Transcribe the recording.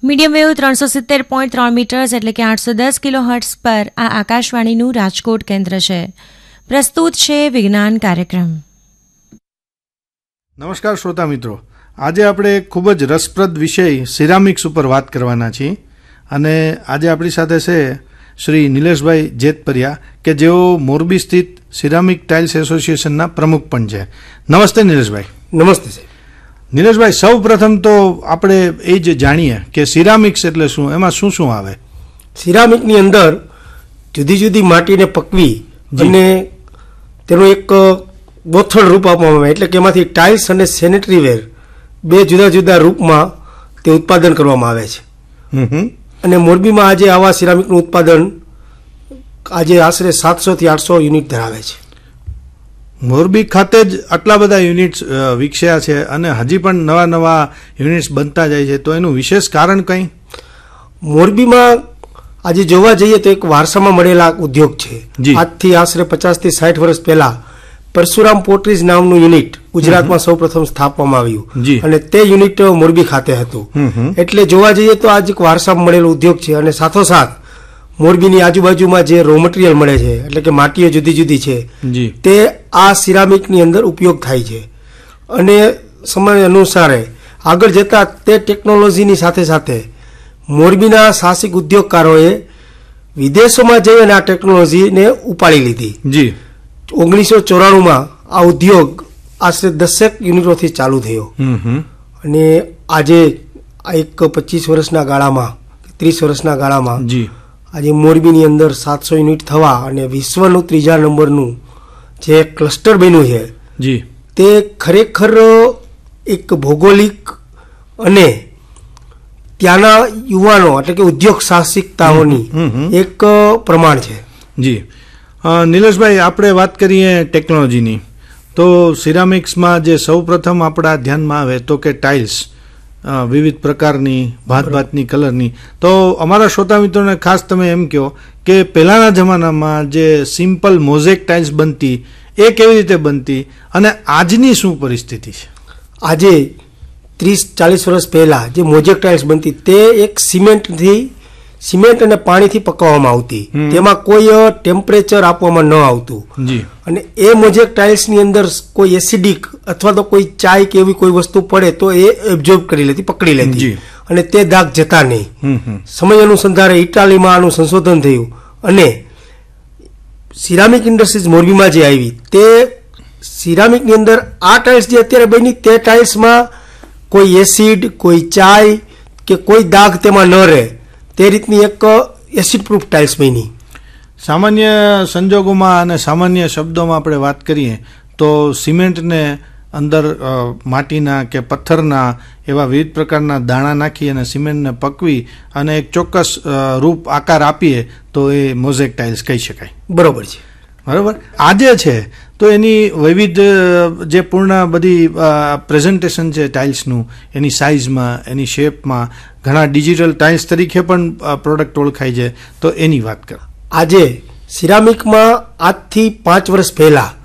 Medium wave 370.3 metres એટલે કે 810 kilohertz પર આ આકાશવાણીનું રાજકોટ કેન્દ્ર છે. પ્રસ્તુત છે વિજ્ઞાન કાર્યક્રમ. નમસ્કાર શ્રોતા મિત્રો, આજે આપણે ખૂબ જ રસપ્રદ વિષય સિરામિક્સ ઉપર વાત કરવાના છીએ અને આજે આપણી સાથે છે શ્રી નિલેશભાઈ જેતપરિયા કે જેઓ મોરબી સ્થિત સિરામિક ટાઇલ્સ એસોસિએશનના પ્રમુખ પણ છે. નમસ્તે નિલેશભાઈ. નમસ્તે સાહેબ. નિલેશભાઈ, સૌ પ્રથમ તો આપણે એ જ જાણીએ કે સિરામિક્સ એટલે શું, એમાં શું શું આવે? સિરામિકની અંદર જુદી જુદી માટીને પકવી અને તેનું એક ગોથળ રૂપ આપવામાં આવે, એટલે કે એમાંથી ટાઇલ્સ અને સેનેટરી વેર બે જુદા જુદા રૂપમાં તે ઉત્પાદન કરવામાં આવે છે. અને મોરબીમાં આજે આવા સિરામિકનું ઉત્પાદન આજે આશરે 700 થી 800 યુનિટ ધરાવે છે. મોરબી ખાતે જ આટલા બધા યુનિટ્સ વિકસ્યા છે અને હજી પણ નવા નવા યુનિટ્સ બનતા જાય છે, તો એનું વિશેષ કારણ કંઈ? મોરબીમાં આજે જોવા જઈએ તો એક વારસામાં મળેલા ઉદ્યોગ છે. આજથી આશરે 50 થી 60 વર્ષ પહેલા પરશુરામ પોટ્રીઝ નામનું યુનિટ ગુજરાતમાં સૌ પ્રથમ સ્થાપવામાં આવ્યું અને તે યુનિટ મોરબી ખાતે હતું. એટલે જોવા જઈએ તો આજ એક વારસામાં મળેલો ઉદ્યોગ છે. અને સાથોસાથ મોરબીની આજુબાજુમાં જે રો મટીરિયલ મળે છે, એટલે કે માટીઓ જુદી જુદી છે, તે આ સિરામિકની અંદર ઉપયોગ થાય છે. અને સમય અનુસારે આગળ જતા તે ટેકનોલોજીની સાથે સાથે મોરબીના સાહસિક ઉદ્યોગકારોએ વિદેશોમાં જઈ અને આ ટેકનોલોજીને ઉપાડી લીધી. 1994માં આ ઉદ્યોગ આશરે 10 યુનિટોથી ચાલુ થયો અને આજે એક 25 વર્ષના ગાળામાં 30 વર્ષના ગાળામાં આજે મોરબીની અંદર 700 યુનિટ થવા અને વિશ્વનું 3જા નંબરનું જે ક્લસ્ટર બન્યું છે, તે ખરેખર એક ભૌગોલિક અને ત્યાંના યુવાનો એટલે કે ઉદ્યોગ સાહસિકતાઓની એક પ્રમાણ છે. જી નિલેશભાઈ, આપણે વાત કરીએ ટેકનોલોજીની, તો સિરામિક્સમાં જે સૌ પ્રથમ આપણા ધ્યાનમાં આવે તો કે ટાઇલ્સ, વિવિધ પ્રકારની ભાતની કલરની. તો અમારા શ્રોતા મિત્રોને ખાસ તમે એમ કહો કે પહેલાના જમાનામાં જે સિમ્પલ મોઝેક ટાઇલ્સ બનતી એ કેવી રીતે બનતી અને આજની શું પરિસ્થિતિ છે? આજે 30-40 વર્ષ પહેલા જે મોઝેક ટાઇલ્સ બનતી તે એક સિમેન્ટ અને પાણીથી પકવવામાં આવતી, તેમાં કોઈ ટેમ્પરેચર આપવામાં ન આવતું. અને એ મોઝેક ટાઇલ્સની અંદર કોઈ એસિડિક અથવા તો કોઈ ચાય કે એવી કોઈ વસ્તુ પડે તો એ એબ્ઝોર્બ કરી લેતી, પકડી લેતી અને તે દાગ જતા નહીં. સમય અનુસંધાને ઇટાલીમાં આનું સંશોધન થયું અને સિરામિક ઇન્ડસ્ટ્રીઝ મોરબીમાં જે આવી તે સિરામિકની અંદર આ ટાઇલ્સ જે અત્યારે બની તે ટાઇલ્સમાં કોઈ એસિડ, કોઈ ચાય કે કોઈ દાગ તેમાં ન રહે તે રીતની એક એસિડ પ્રૂફ ટાઇલ્સ બની. સામાન્ય સંજોગોમાં અને સામાન્ય શબ્દોમાં આપણે વાત કરીએ તો સિમેન્ટને અંદર માટીના કે પથ્થરના એવા વિવિધ પ્રકારના દાણા નાખી અને સિમેન્ટને પકવી અને એક ચોક્કસ રૂપ આકાર આપીએ તો એ મોઝેક ટાઇલ્સ કહી શકાય. બરોબર છે. બરાબર. આજે છે તો એની વિવિધ જે પૂર્ણ બધી પ્રેઝન્ટેશન છે ટાઇલ્સનું, એની સાઇઝમાં, એની શેપમાં, ઘણા ડિજિટલ ટાઇલ્સ તરીકે પણ પ્રોડક્ટ ઓળખાય છે, તો એની વાત કરો. આજે સિરામિકમાં આજથી 5 વર્ષ પહેલા